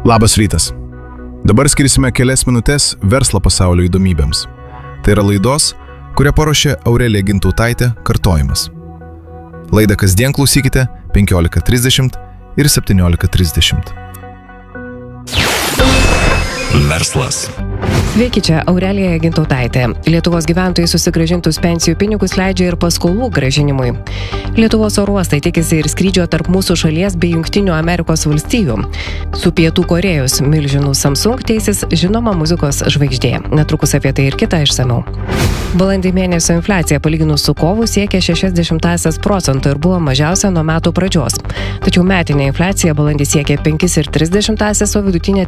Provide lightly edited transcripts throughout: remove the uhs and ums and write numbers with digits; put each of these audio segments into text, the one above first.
Labas rytas. Dabar skirsime kelias minutės verslo pasaulio įdomybėms. Tai yra laidos, kurią paruošė Aurelija Gintautaitė, kartojimas. Laidą kasdien klausykite 15:30 ir 17:30. Verslas. Sveiki, čia Aurelija Gintautaitė. Lietuvos gyventojai susigrąžintus pensijų pinigus leidžia ir paskolų grąžinimui. Lietuvos oro uostai tikisi ir skrydžio tarp mūsų šalies bei Jungtinių Amerikos valstijų. Su Pietų Korėjos milžinų Samsung teisis žinoma muzikos žvaigždė. Netrukus apie tai ir kitą išsamiau. Balandį mėnesio infliacija palyginus su kovu siekia 0,6% ir buvo mažiausia nuo metų pradžios. Tačiau metinė infliacija balandį siekia 5,3%, o vidutinė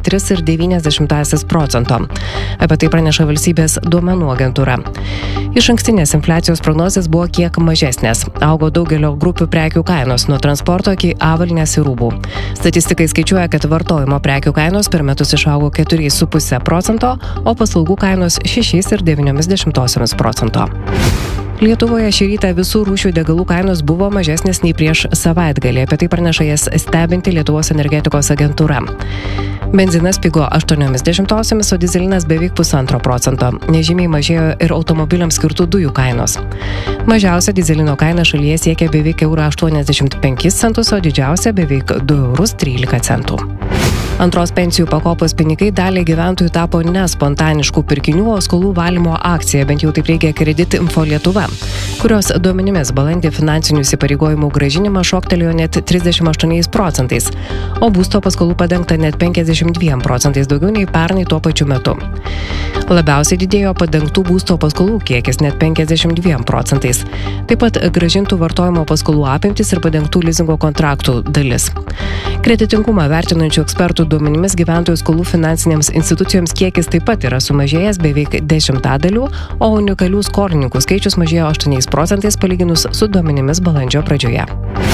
3,9%. Apie tai praneša valstybės duomenų agentūra. Išankstinės infliacijos prognozės buvo kiek mažesnės. Augo daugelio grupių prekių kainos, nuo transporto iki avalynės ir rūbų. Statistikai skaičiuoja, kad vartojimo prekių kainos per metus išaugo 4,5%, o paslaugų kainos 6,9%. Lietuvoje šį rytą visų rūšių degalų kainos buvo mažesnės nei prieš savaitgalį. Apie tai praneša jas stebinti Lietuvos energetikos agentūra. Benzinas pigo 0,8, o dyzelinas beveik 1,5%. Nežymiai mažėjo ir automobiliams skirtų dujų kainos. Mažiausia dyzelino kaina šalyje siekia beveik €1,85, o didžiausia beveik €2,13. Antros pensijų pakopos pinigai daliai gyventojų tapo ne spontaniškų pirkinių, o skolų valymo akcija, bent jau taip reikia Kredit Info Lietuva, kurios duomenimis balandį finansinių įsipareigojimų grąžinimas šoktelėjo net 38%, o būsto paskolų padengta net 52% daugiau nei pernai tuo pačiu metu. Labiausiai didėjo padengtų būsto paskolų kiekis net 52%. Taip pat grąžintų vartojimo paskolų apimtis ir padengtų lizingo kontraktų dalis. Kreditingumą vertinančių ekspertų duomenimis gyventojų skolų finansinėms institucijoms kiekis taip pat yra sumažėjęs beveik 10%, o unikalių skolininkų skaičius mažėjo 8% palyginus su duomenimis balandžio pradžioje.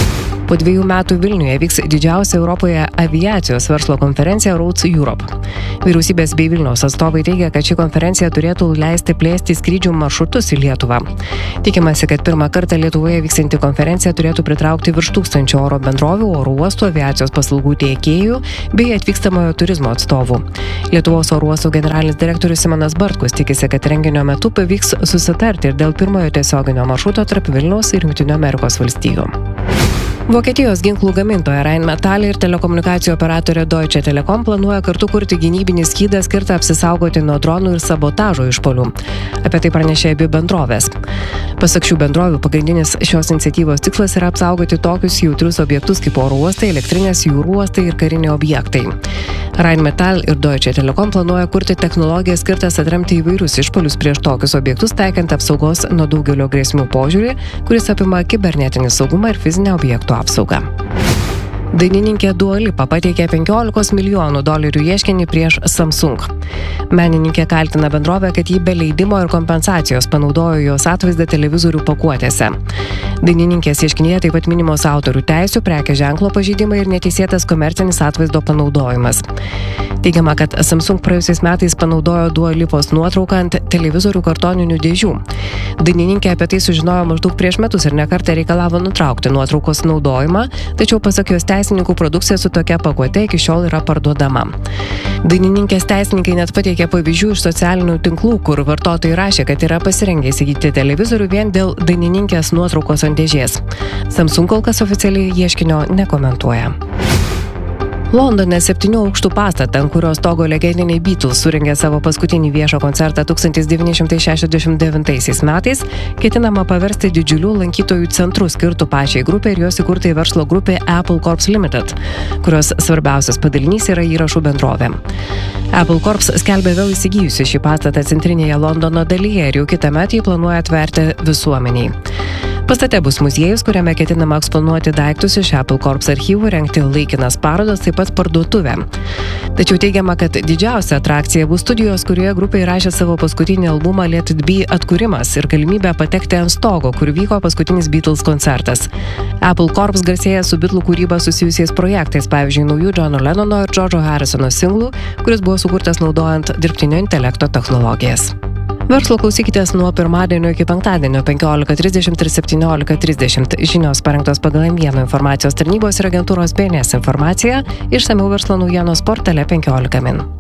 Po 2 metų Vilniuje vyks didžiausia Europoje aviacijos verslo konferencija Roads Europe. Vyriausybės bei Vilniaus atstovai teigia, kad ši konferencija turėtų leisti plėsti skrydžių maršrutus į Lietuvą. Tikimasi, kad pirmą kartą Lietuvoje vyksanti konferencija turėtų pritraukti virš 1000 oro bendrovių, oro uostų, aviacijos paslaugų tiekėjų bei atvykstamojo turizmo atstovų. Lietuvos oro uostų generalinis direktorius Simonas Bartkus tikisi, kad renginio metu pavyks susitarti ir dėl pirmojo tiesioginio maršruto tarp Vilniaus ir Jungtinių Amerikos valstijų. Vokietijos ginklų gamintoja Rheinmetall ir telekomunikacijų operatorė Deutsche Telekom planuoja kartu kurti gynybinį skydą skirtą apsisaugoti nuo dronų ir sabotažo išpuolių. Apie tai pranešė abi bendrovės. Pasak šių bendrovių, pagrindinis šios iniciatyvos tikslas yra apsaugoti tokius jautrius objektus kaip oro uostai, elektrinės, jūrų uostai ir kariniai objektai. Rheinmetall ir Deutsche Telekom planuoja kurti technologijas skirtas atremti įvairius išpuolius prieš tokius objektus, taikant apsaugos nuo daugelio grėsmių požiūrį, kuris apima kibernetinį saugumą ir fizinę objektų apsaugą. Dainininkė Dua Lipa pateikė $15 milijonų ieškinį prieš Samsung. Menininkė kaltina bendrovę, kad ji be leidimo ir kompensacijos panaudojo jos atvaizdą televizorių pakuotėse. Dainininkės ieškinyje taip pat minimos autorių teisių, prekės ženklo pažeidimai ir neteisėtas komercinis atvaizdo panaudojimas. Teigiama, kad Samsung praėjusiais metais panaudojo Dua Lipos nuotrauką ant televizorių kartoninių dėžių. Dainininkė apie tai sužinojo maždaug prieš metus ir nekartą reikalavo nutraukti nuotraukos naudojimą, tačiau pasak jos teisininkų produkcija su tokia pakuote iki šiol yra parduodama. Dainininkės teisininkai net pateikė pavyzdžių iš socialinių tinklų, kur vartotojai rašė, kad yra pasirengę įsigyti televizorių vien dėl dainininkės nuotraukos ant dėžės. Samsung kol kas oficialiai ieškinio nekomentuoja. Londone 7 aukštų pastatą, ant kurio stogo legendiniai Beatles surengė savo paskutinį viešą koncertą 1969 metais, ketinama paversti didžiulių lankytojų centrų skirtų pačiai grupė ir jos įkurtai verslo grupė Apple Corps Limited, kurios svarbiausias padalinys yra įrašų bendrovė. Apple Corps skelbė vėl įsigijusi šį pastatą centrinėje Londono dalyje ir jau kitąmet jį planuoja atverti visuomeniai. Pastate bus muziejus, kuriame ketinama eksponuoti daiktus iš Apple Corps archyvų, rengti laikinas parodas, taip pat parduotuvę. Tačiau teigiama, kad didžiausia atrakcija bus studijos, kurioje grupė įrašė savo paskutinį albumą Let It Be atkūrimas ir galimybę patekti ant stogo, kur vyko paskutinis Beatles koncertas. Apple Corps garsėja su Beatlų kūryba susijusiais projektais, pavyzdžiui, naujų Johno Lennono ir George'o Harrisono singlų, kuris buvo sukurtas naudojant dirbtinio intelekto technologijas. Verslo klausykitės nuo pirmadienio iki penktadienio 15:30 ir 17:30. Žinios parengtos pagal M1 informacijos tarnybos ir agentūros BNS informaciją, išsamiau verslo naujienos portale 15 min.